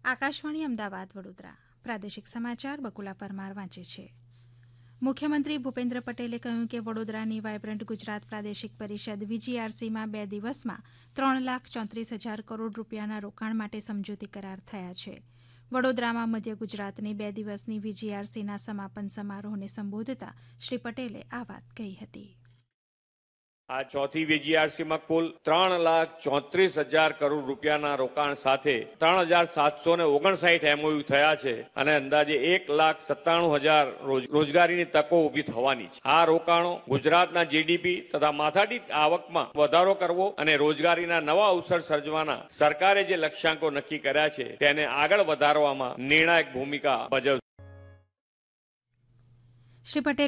આકાશવાણી અમદાવાદ વડોદરા પ્રાદેશિક સમાચાર બકુલા પરમાર વાંચે છે. મુખ્યમંત્રી ભૂપેન્દ્ર પટેલે કહ્યું કે વડોદરાની વાયબ્રન્ટ ગુજરાત પ્રાદેશિક પરિષદ વીજીઆરસીમાં 2 દિવસમાં 3,34,000 કરોડ રૂપિયાના રોકાણ માટે સમજૂતી કરાર થયા છે. વડોદરામાં મધ્ય ગુજરાતની 2 દિવસની વીજીઆરસીના સમાપન સમારોહને સંબોધતા શ્રી પટેલે આ વાત કહી હતી. આ ચોથી વીજીઆરસીમાં કુલ 3,34,000 કરોડ રૂપિયાના રોકાણ સાથે 3,759 એમઓયુ થયા છે અને અંદાજે 1,97,000 રોજગારીની તકો ઊભી થવાની છે. આ રોકાણો ગુજરાતના જીડીપી તથા માથાદીઠ આવકમાં વધારો કરવો અને રોજગારીના નવા અવસર સર્જવાના સરકારે જે લક્ષ્યાંકો નક્કી કર્યા છે તેને આગળ વધારવામાં નિર્ણાયક ભૂમિકા ભજવશે. શ્રી પટેલ